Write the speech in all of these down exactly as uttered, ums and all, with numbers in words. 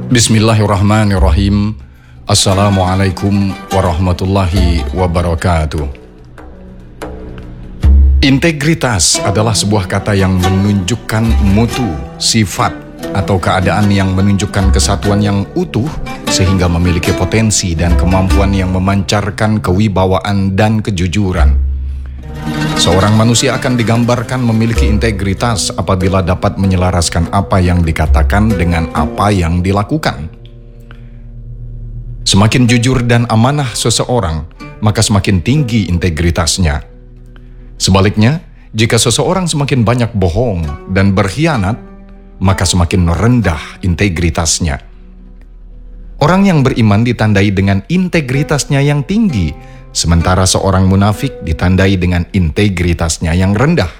Bismillahirrahmanirrahim. Assalamualaikum warahmatullahi wabarakatuh. Integritas adalah sebuah kata yang menunjukkan mutu, sifat, atau keadaan yang menunjukkan kesatuan yang utuh sehingga memiliki potensi dan kemampuan yang memancarkan kewibawaan dan kejujuran. Seorang manusia akan digambarkan memiliki integritas apabila dapat menyelaraskan apa yang dikatakan dengan apa yang dilakukan. Semakin jujur dan amanah seseorang, maka semakin tinggi integritasnya. Sebaliknya, jika seseorang semakin banyak bohong dan berkhianat, maka semakin rendah integritasnya. Orang yang beriman ditandai dengan integritasnya yang tinggi, sementara seorang munafik ditandai dengan integritasnya yang rendah.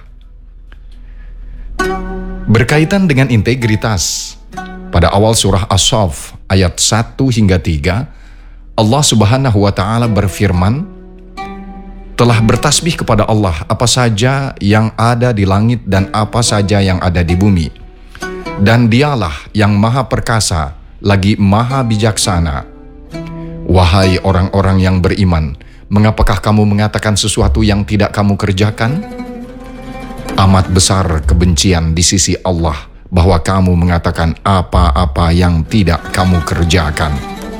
Berkaitan dengan integritas, pada awal surah As-Saff ayat satu hingga tiga, Allah Subhanahu wa Ta'ala berfirman, "Telah bertasbih kepada Allah apa saja yang ada di langit dan apa saja yang ada di bumi. Dan dialah yang maha perkasa, lagi maha bijaksana. Wahai orang-orang yang beriman, mengapakah kamu mengatakan sesuatu yang tidak kamu kerjakan? Amat besar kebencian di sisi Allah bahwa kamu mengatakan apa-apa yang tidak kamu kerjakan."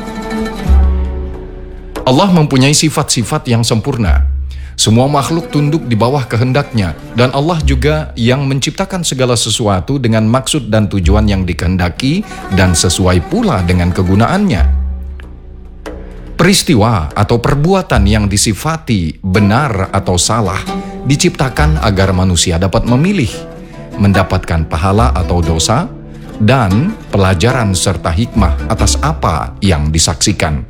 Allah mempunyai sifat-sifat yang sempurna. Semua makhluk tunduk di bawah kehendaknya, dan Allah juga yang menciptakan segala sesuatu dengan maksud dan tujuan yang dikehendaki dan sesuai pula dengan kegunaannya. Peristiwa atau perbuatan yang disifati benar atau salah diciptakan agar manusia dapat memilih, mendapatkan pahala atau dosa, dan pelajaran serta hikmah atas apa yang disaksikan.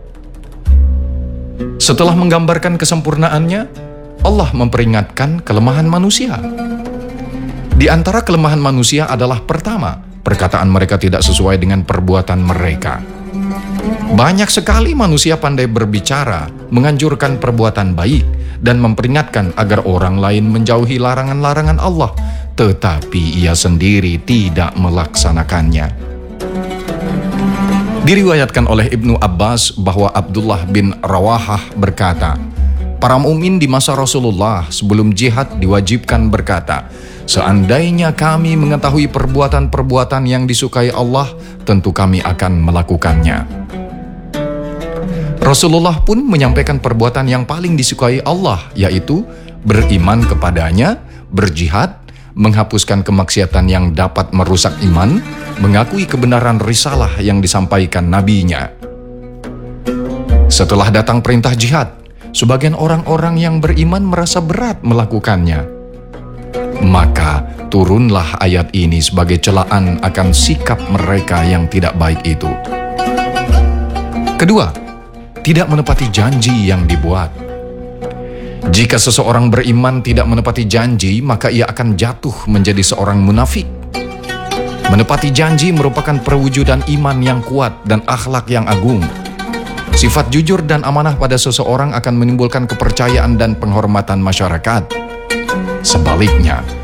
Setelah menggambarkan kesempurnaannya, Allah memperingatkan kelemahan manusia. Di antara kelemahan manusia adalah pertama, perkataan mereka tidak sesuai dengan perbuatan mereka. Banyak sekali manusia pandai berbicara, menganjurkan perbuatan baik, dan memperingatkan agar orang lain menjauhi larangan-larangan Allah, tetapi ia sendiri tidak melaksanakannya. Diriwayatkan oleh Ibnu Abbas bahwa Abdullah bin Rawahah berkata, para mukmin di masa Rasulullah sebelum jihad diwajibkan berkata, "Seandainya kami mengetahui perbuatan-perbuatan yang disukai Allah, tentu kami akan melakukannya." Rasulullah pun menyampaikan perbuatan yang paling disukai Allah, yaitu beriman kepadanya, berjihad, menghapuskan kemaksiatan yang dapat merusak iman, mengakui kebenaran risalah yang disampaikan nabinya. Setelah datang perintah jihad, sebagian orang-orang yang beriman merasa berat melakukannya. Maka turunlah ayat ini sebagai celaan akan sikap mereka yang tidak baik itu. Kedua, tidak menepati janji yang dibuat. Jika seseorang beriman tidak menepati janji, maka ia akan jatuh menjadi seorang munafik. Menepati janji merupakan perwujudan iman yang kuat dan akhlak yang agung. Sifat jujur dan amanah pada seseorang akan menimbulkan kepercayaan dan penghormatan masyarakat. Sebaliknya,